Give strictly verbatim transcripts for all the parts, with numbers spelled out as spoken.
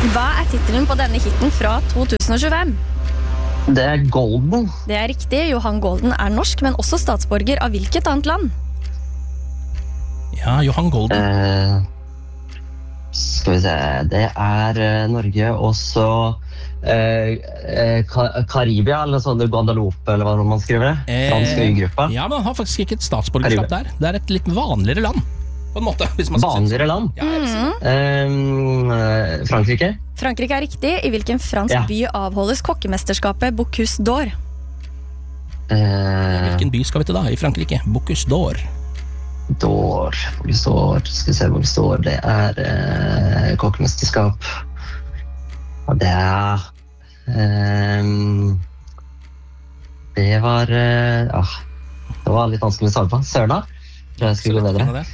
Hva er titelen på denne hitten fra to tusen og tjuefem? Det er Golden. Det er riktig, Johan Golden er norsk, men også statsborger av hvilket annet land? Ja, Johan Golden. Eh, skal vi se, det er eh, Norge, og så eh, eh, Ka- Karibia, eller sånn, Guadeloupe, eller hva man skriver det. Eh, Fransk øygruppa. Ja, men han har faktisk ikke et statsborgerskap der. Det er et litt vanligere land, på en måte. Hvis man skal si det. Vanligere land. Ja, jeg vil si det. Eh, Frankrike. Frankrike er riktig. I hvilken fransk Ja. by avholdes kokkemesterskapet Bocuse d'Or? Eh, Hvilken by skal vi til da, i Frankrike? Bocuse d'Or. D'Or, Bocuse d'Or, skal vi se, Bocuse d'Or, det er eh, kokkemesterskap. Ja, det er eh, det var eh, ah, det var litt vanskelig å svare på. Sørna, tror jeg skulle gå bedre.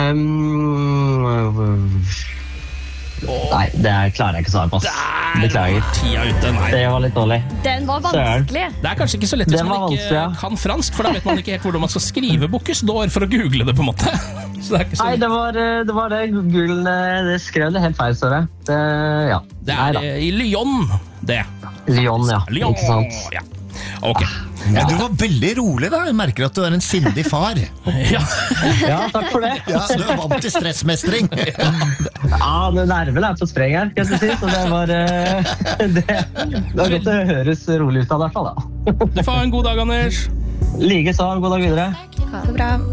Um, nei, det klarer jeg ikke å svare på. Beklager. Tida ute, nei. Det var litt dårlig. Den var vanskelig. Det er kanskje ikke så lett hvis Det man var ikke vanskelig, ja. kan fransk, for da vet man ikke helt hvordan man skal skrive Bocuse d'Or for å google det, på en måte. Så det er ikke Nei, sånn. det var eh, det, var det. Google eh, det skrev det helt feil, står det. det ja. Det Nei er da. eh, i Lyon, det. Lyon, ja. Lyon, Ikke sant? ja. Ok. Men du var veldig rolig da. Jeg merker at du er en sindig far. Ja. Ja, takk for det. Ja, du er vant til stressmestring. Ja, det nerven er på spreng her, kan jeg si. Så det var eh, det, det var godt å høres rolig ut av, i hvert fall, da. Du får ha en god dag, Anders. Like så, god dag videre. Ha det bra.